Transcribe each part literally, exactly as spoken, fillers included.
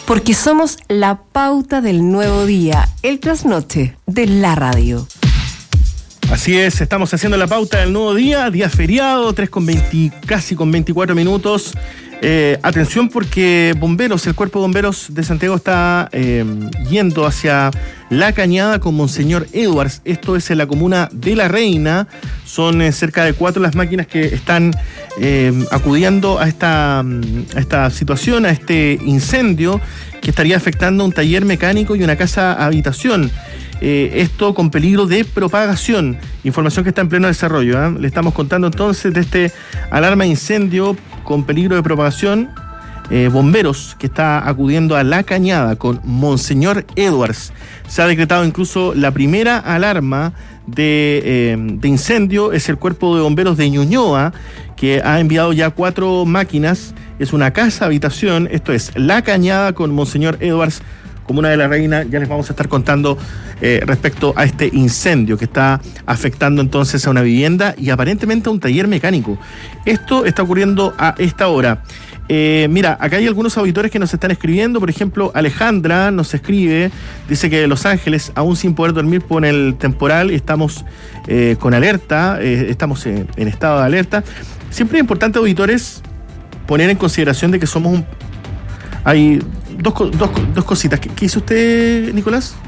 Porque somos la pauta del nuevo día, el trasnoche de la radio. Así es, estamos haciendo la pauta del nuevo día, día feriado, tres con veinte, casi con veinticuatro minutos. Eh, atención porque bomberos, el cuerpo de bomberos de Santiago está eh, yendo hacia La Cañada con Monseñor Edwards. Esto es en la comuna de La Reina. Son eh, cerca de cuatro las máquinas que están eh, acudiendo a esta, a esta situación, a este incendio que estaría afectando un taller mecánico y una casa habitación. Eh, esto con peligro de propagación. Información que está en pleno desarrollo, ¿eh? Le estamos contando entonces de este alarma de incendio con peligro de propagación. Eh, bomberos que está acudiendo a La Cañada con Monseñor Edwards. Se ha decretado incluso la primera alarma de, eh, de incendio. Es el cuerpo de bomberos de Ñuñoa, que ha enviado ya cuatro máquinas. Es una casa habitación. Esto es La Cañada con Monseñor Edwards, comuna de La Reina. Ya les vamos a estar contando eh, respecto a este incendio que está afectando entonces a una vivienda y aparentemente a un taller mecánico. Esto está ocurriendo a esta hora. Eh, mira, acá hay algunos auditores que nos están escribiendo. Por ejemplo, Alejandra nos escribe, dice que de Los Ángeles, aún sin poder dormir por el temporal, estamos eh, con alerta, eh, estamos en, en estado de alerta. Siempre es importante, auditores, poner en consideración de que somos un... Hay dos, dos, dos cositas. ¿Qué, ¿Qué hizo usted, Nicolás?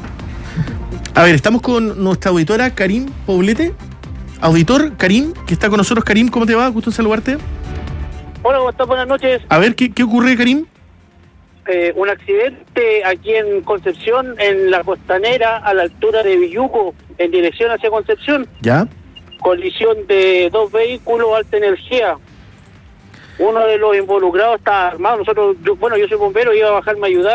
A ver, estamos con nuestra auditora Karim Poblete. Auditor Karim, que está con nosotros. Karim, ¿cómo te va? Gusto en saludarte. Hola, ¿cómo estás? Buenas noches. A ver, ¿qué, qué ocurre, Karim? Eh, un accidente aquí en Concepción, en la costanera, a la altura de Villuco, en dirección hacia Concepción. ¿Ya? Colisión de dos vehículos alta energía. Uno de los involucrados estaba armado. Nosotros, yo, bueno, yo soy bombero, iba a bajarme a ayudar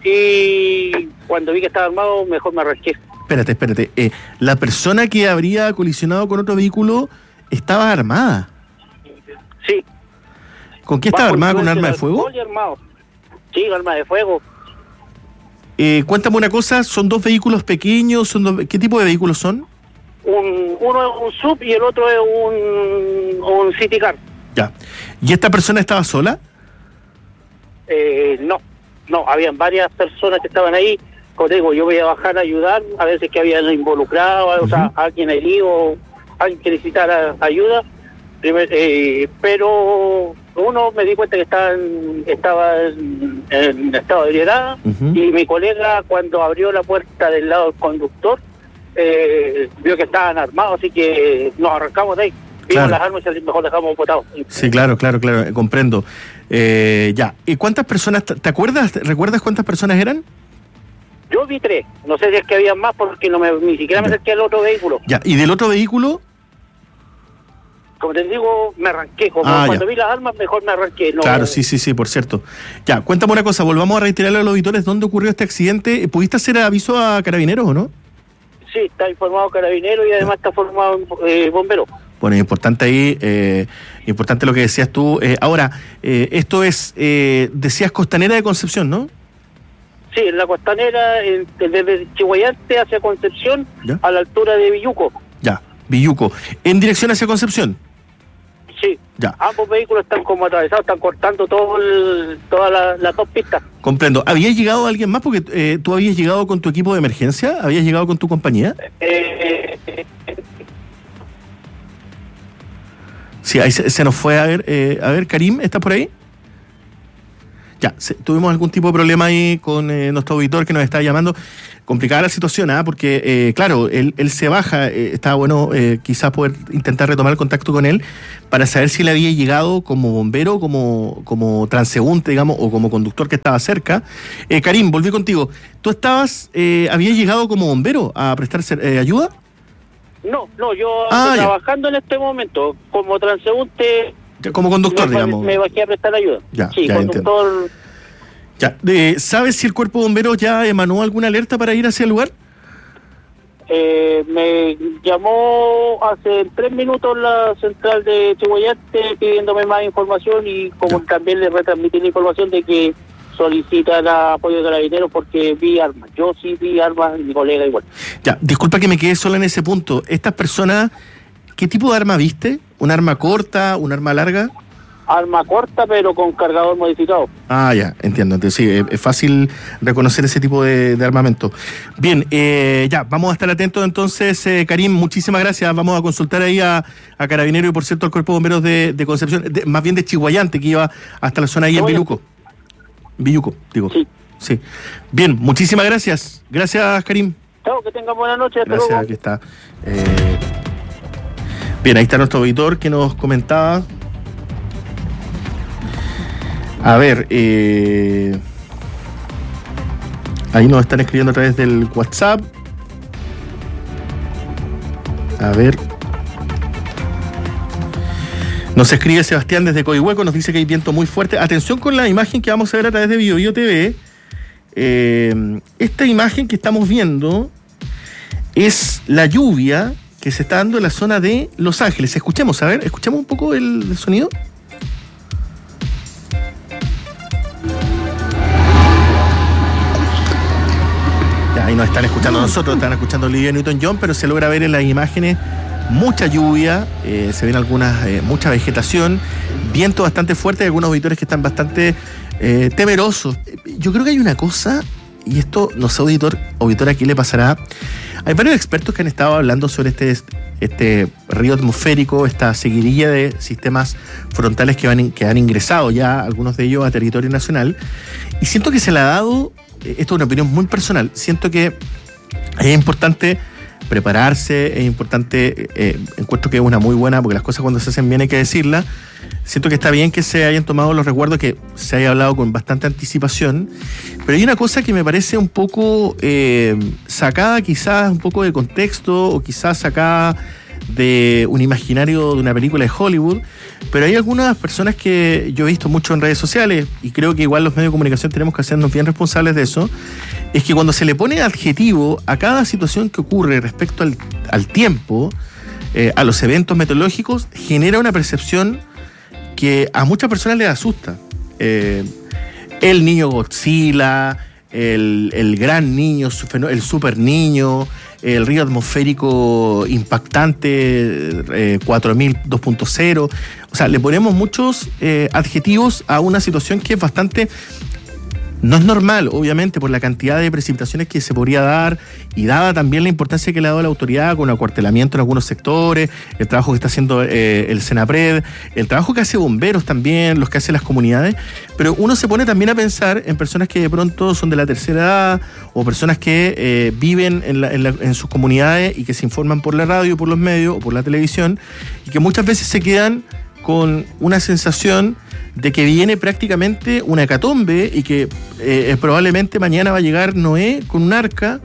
y cuando vi que estaba armado, mejor me arranqué. Espérate, espérate. Eh, la persona que habría colisionado con otro vehículo estaba armada. Sí. ¿Con qué estaba armada? ¿Con un arma de fuego? Armado. Sí, arma de fuego. Eh, cuéntame una cosa, ¿son dos vehículos pequeños? Son dos, ¿qué tipo de vehículos son? Un, uno es un sub y el otro es un, un city car. Ya. ¿Y esta persona estaba sola? Eh, no, no, habían varias personas que estaban ahí. Como te digo, yo voy a bajar a ayudar, a veces que habían involucrado, uh-huh. O sea, alguien herido, alguien que necesitara ayuda. Primer, eh, pero uno me di cuenta que estaba en, estaba en, en estado de ebriedad, uh-huh. Y mi colega, cuando abrió la puerta del lado del conductor, eh, vio que estaban armados, así que nos arrancamos de ahí. Vimos claro. Las armas y mejor dejamos botados. Sí, claro, claro, claro, eh, comprendo. Eh, ya, ¿y cuántas personas, te acuerdas, recuerdas cuántas personas eran? Yo vi tres, no sé si es que había más porque no me, ni siquiera me acerqué al otro vehículo. Ya, ¿y del otro vehículo? Como te digo, me arranqué, como ah, cuando ya. vi las armas mejor me arranqué. No, claro, sí, sí, sí, por cierto. Ya, cuéntame una cosa, volvamos a reiterarle a los auditores dónde ocurrió este accidente. ¿Pudiste hacer aviso a Carabineros o no? Sí, está informado Carabineros y además está formado eh, bombero. Bueno, importante ahí, eh, importante lo que decías tú. Eh, ahora, eh, esto es, eh, decías Costanera de Concepción, ¿no? Sí, en la costanera, en, desde Chihuayante hacia Concepción, ¿ya? A la altura de Villuco. Ya, Villuco. ¿En dirección hacia Concepción? Sí, ya. Ambos vehículos están como atravesados, están cortando todo el, todas las la dos pistas. Comprendo. ¿Había llegado alguien más? Porque eh, tú habías llegado con tu equipo de emergencia, ¿habías llegado con tu compañía? Eh, eh, eh. Sí, ahí se, se nos fue a ver, eh, a ver, Karim, ¿estás por ahí? Ya, se, tuvimos algún tipo de problema ahí con eh, nuestro auditor que nos está llamando. Complicada la situación, ¿ah? ¿eh? Porque, eh, claro, él, él se baja, eh, estaba bueno eh, quizás poder intentar retomar el contacto con él para saber si él había llegado como bombero, como, como transeúnte, digamos, o como conductor que estaba cerca. Eh, Karim, volví contigo. ¿Tú estabas, eh, habías llegado como bombero a prestar eh, ayuda? No, no, yo ah, estoy trabajando en este momento como transeúnte. Como conductor, me, digamos. Me bajé a prestar ayuda. Ya, sí, ya conductor. Entiendo. Ya, eh, ¿sabes si el cuerpo de bomberos ya emanó alguna alerta para ir hacia el lugar? Eh, me llamó hace tres minutos la central de Chihuayante pidiéndome más información y como ya. También le retransmití la información de que solicita el apoyo de Carabineros porque vi armas. Yo sí vi armas y mi colega igual. Ya, disculpa que me quedé solo en ese punto. Estas personas, ¿qué tipo de arma viste? ¿Un arma corta? ¿Un arma larga? arma corta, pero con cargador modificado. Ah, ya, entiendo. Entonces, sí, es, es fácil reconocer ese tipo de, de armamento. Bien, eh, ya, vamos a estar atentos entonces, eh, Karim, muchísimas gracias. Vamos a consultar ahí a, a Carabineros y, por cierto, al Cuerpo de Bomberos de, de Concepción, de, más bien de Chihuayante, que iba hasta la zona ahí en Villuco. Villuco, digo. Sí. Sí. Bien, muchísimas gracias. Gracias, Karim. Chao, que tengan buena noche. Hasta Gracias, luego. aquí está. Eh, bien, ahí está nuestro auditor que nos comentaba. A ver, eh, ahí nos están escribiendo a través del WhatsApp. A ver. Nos escribe Sebastián desde Coihueco, nos dice que hay viento muy fuerte. Atención con la imagen que vamos a ver a través de Bio Bio T V. Eh, esta imagen que estamos viendo es la lluvia que se está dando en la zona de Los Ángeles. Escuchemos, a ver, escuchemos un poco el, el sonido. Ya, ahí nos están escuchando nosotros, están escuchando Olivia Newton-John, pero se logra ver en las imágenes mucha lluvia, eh, se ven algunas, eh, mucha vegetación, viento bastante fuerte y algunos auditores que están bastante eh, temerosos. Yo creo que hay una cosa, y esto no sé, auditor, auditor, ¿a quién le pasará? Hay varios expertos que han estado hablando sobre este, este río atmosférico, esta seguidilla de sistemas frontales que, van, que han ingresado ya, algunos de ellos a territorio nacional, y siento que se le ha dado, esto es una opinión muy personal, siento que es importante prepararse, es importante, eh, encuentro que es una muy buena, porque las cosas cuando se hacen bien hay que decirlas. Siento que está bien que se hayan tomado los resguardos, que se haya hablado con bastante anticipación, pero hay una cosa que me parece un poco eh, sacada quizás un poco de contexto, o quizás sacada de un imaginario de una película de Hollywood, pero hay algunas personas que yo he visto mucho en redes sociales, y creo que igual los medios de comunicación tenemos que hacernos bien responsables de eso, es que cuando se le pone adjetivo a cada situación que ocurre respecto al, al tiempo, eh, a los eventos meteorológicos, genera una percepción que a muchas personas les asusta. Eh, el niño Godzilla, el, el gran niño, el super niño, el río atmosférico impactante eh, cuatro mil dos punto cero. O sea, le ponemos muchos eh, adjetivos a una situación que es bastante... No es normal, obviamente, por la cantidad de precipitaciones que se podría dar, y dada también la importancia que le ha dado la autoridad con acuartelamiento en algunos sectores, el trabajo que está haciendo eh, el Senapred, el trabajo que hace bomberos también, los que hacen las comunidades, pero uno se pone también a pensar en personas que de pronto son de la tercera edad, o personas que eh, viven en, la, en, la, en sus comunidades y que se informan por la radio, por los medios o por la televisión, y que muchas veces se quedan con una sensación de que viene prácticamente una hecatombe y que eh, probablemente mañana va a llegar Noé con un arca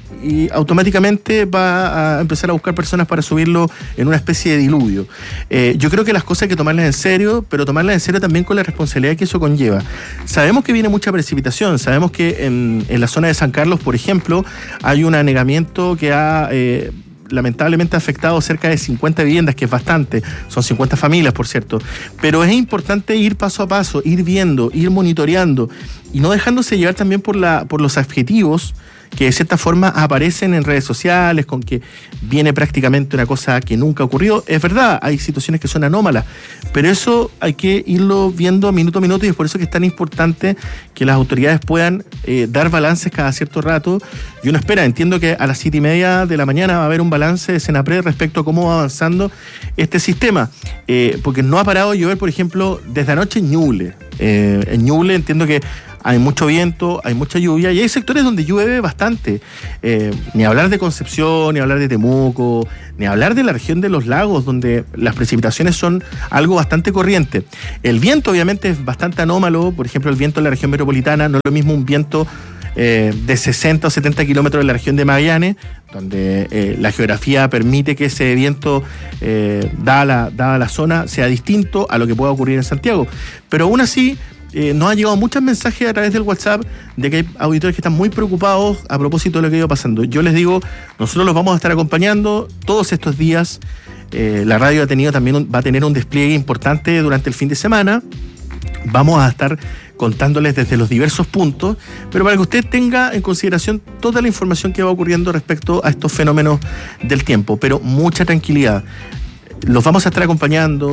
y automáticamente va a empezar a buscar personas para subirlo en una especie de diluvio. Eh, yo creo que las cosas hay que tomarlas en serio, pero tomarlas en serio también con la responsabilidad que eso conlleva. Sabemos que viene mucha precipitación, sabemos que en, en la zona de San Carlos, por ejemplo, hay un anegamiento que ha... Eh, lamentablemente ha afectado cerca de cincuenta viviendas, que es bastante, son cincuenta familias, por cierto, pero es importante ir paso a paso, ir viendo, ir monitoreando y no dejándose llevar también por, la, por los adjetivos que de cierta forma aparecen en redes sociales, con que viene prácticamente una cosa que nunca ocurrió. Es verdad, hay situaciones que son anómalas, pero eso hay que irlo viendo minuto a minuto, y es por eso que es tan importante que las autoridades puedan eh, dar balances cada cierto rato. Y uno espera, entiendo que a las siete y media de la mañana va a haber un balance de Senapred respecto a cómo va avanzando este sistema, eh, porque no ha parado de llover, por ejemplo, desde anoche en Ñuble. Eh, en Ñuble entiendo que hay mucho viento, hay mucha lluvia, y hay sectores donde llueve bastante. Eh, ni hablar de Concepción, ni hablar de Temuco, ni hablar de la región de los lagos, donde las precipitaciones son algo bastante corriente. El viento obviamente es bastante anómalo, por ejemplo el viento en la región metropolitana, no es lo mismo un viento eh, de sesenta o setenta kilómetros en la región de Magallanes, donde eh, la geografía permite que ese viento, eh, dada, la, dada la zona, sea distinto a lo que pueda ocurrir en Santiago. Pero aún así, Eh, nos han llegado muchos mensajes a través del WhatsApp de que hay auditores que están muy preocupados a propósito de lo que ha ido pasando. Yo les digo, nosotros los vamos a estar acompañando todos estos días. Eh, la radio ha tenido también un, va a tener un despliegue importante durante el fin de semana. Vamos a estar contándoles desde los diversos puntos, pero para que usted tenga en consideración toda la información que va ocurriendo respecto a estos fenómenos del tiempo. Pero mucha tranquilidad. Los vamos a estar acompañando.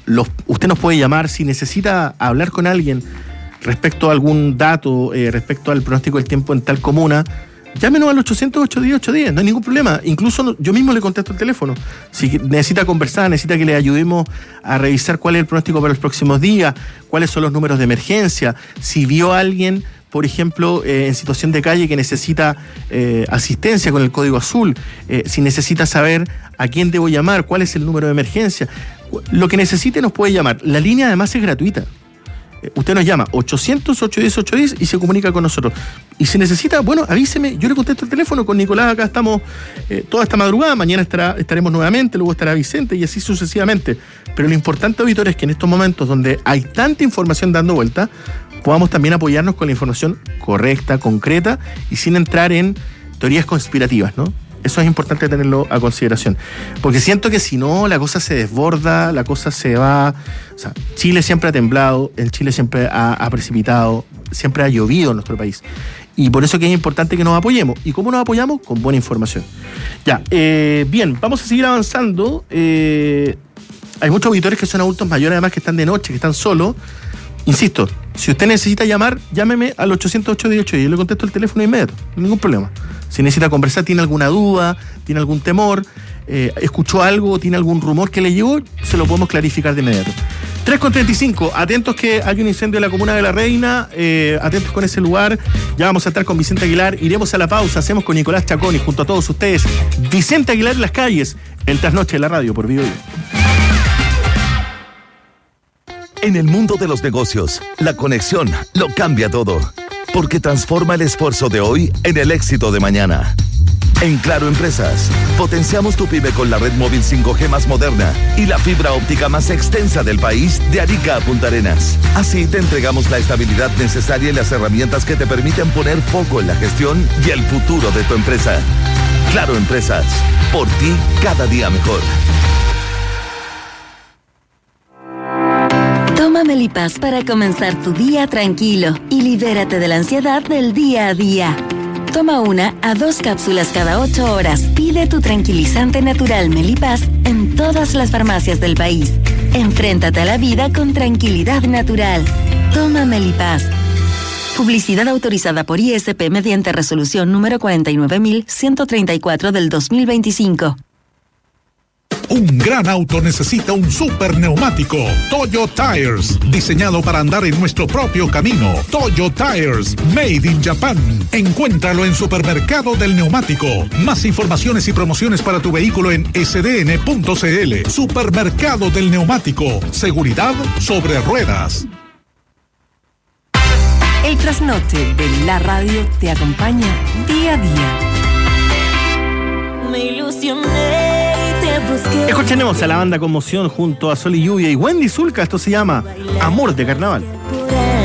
los, usted nos puede llamar si necesita hablar con alguien respecto a algún dato, eh, respecto al pronóstico del tiempo en tal comuna. Llámenos al ochocientos, ochocientos diez, ochocientos diez, no hay ningún problema. Incluso no, yo mismo le contesto el teléfono. Si necesita conversar, necesita que le ayudemos a revisar cuál es el pronóstico para los próximos días, cuáles son los números de emergencia, si vio a alguien, por ejemplo, eh, en situación de calle que necesita eh, asistencia con el código azul, eh, si necesita saber a quién debo llamar, cuál es el número de emergencia. Lo que necesite nos puede llamar. La línea además es gratuita. Usted nos llama ochocientos, ochocientos diez, ochocientos diez y se comunica con nosotros. Y si necesita, bueno, avíseme, yo le contesto el teléfono. Con Nicolás acá estamos eh, toda esta madrugada, mañana estará, estaremos nuevamente, luego estará Vicente y así sucesivamente. Pero lo importante, auditor, es que en estos momentos donde hay tanta información dando vuelta, podamos también apoyarnos con la información correcta, concreta y sin entrar en teorías conspirativas, ¿no? Eso es importante tenerlo a consideración. Porque siento que si no, la cosa se desborda, la cosa se va... O sea, Chile siempre ha temblado, en Chile siempre ha, ha precipitado, siempre ha llovido en nuestro país. Y por eso que es importante que nos apoyemos. ¿Y cómo nos apoyamos? Con buena información. Ya, eh, bien, vamos a seguir avanzando. Eh, hay muchos auditores que son adultos mayores, además, que están de noche, que están solos. Insisto, si usted necesita llamar, llámeme al ochocientos, ochocientos diez, ochocientos diez. Yo le contesto el teléfono inmediato, ningún problema. Si necesita conversar, tiene alguna duda, tiene algún temor, eh, escuchó algo, tiene algún rumor que le llegó, se lo podemos clarificar de inmediato. tres con treinta y cinco, atentos que hay un incendio en la comuna de La Reina, eh, atentos con ese lugar. Ya vamos a estar con Vicente Aguilar, iremos a la pausa, hacemos con Nicolás Chacón y junto a todos ustedes, Vicente Aguilar en las calles, el trasnoche de la radio por Vivo. En el mundo de los negocios, la conexión lo cambia todo, porque transforma el esfuerzo de hoy en el éxito de mañana. En Claro Empresas, potenciamos tu pyme con la red móvil cinco G más moderna y la fibra óptica más extensa del país de Arica a Punta Arenas. Así te entregamos la estabilidad necesaria y las herramientas que te permiten poner foco en la gestión y el futuro de tu empresa. Claro Empresas, por ti cada día mejor. Toma Melipaz para comenzar tu día tranquilo y libérate de la ansiedad del día a día. Toma una a dos cápsulas cada ocho horas. Pide tu tranquilizante natural Melipaz en todas las farmacias del país. Enfréntate a la vida con tranquilidad natural. Toma Melipaz. Publicidad autorizada por I S P mediante resolución número cuarenta y nueve mil ciento treinta y cuatro del dos mil veinticinco. Un gran auto necesita un super neumático. Toyo Tires, diseñado para andar en nuestro propio camino. Toyo Tires, made in Japan. Encuéntralo en Supermercado del Neumático. Más informaciones y promociones para tu vehículo en ese de ene punto ce ele. Supermercado del Neumático. Seguridad sobre ruedas. El trasnoche de la radio te acompaña día a día. Me ilusioné. Escucharemos a la banda Conmoción junto a Sol y Lluvia y Wendy Zulka. Esto se llama Amor de Carnaval.